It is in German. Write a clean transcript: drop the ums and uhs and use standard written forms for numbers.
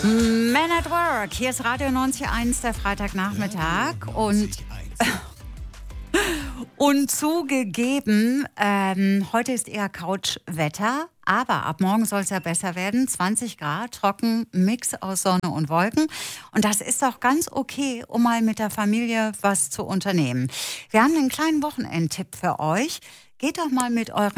Man at Work, hier ist Radio 90.1, der Freitagnachmittag und zugegeben, heute ist eher Couchwetter, aber ab morgen soll es ja besser werden, 20 Grad, trocken, Mix aus Sonne und Wolken und das ist doch ganz okay, um mal mit der Familie was zu unternehmen. Wir haben einen kleinen Wochenendtipp für euch, geht doch mal mit euren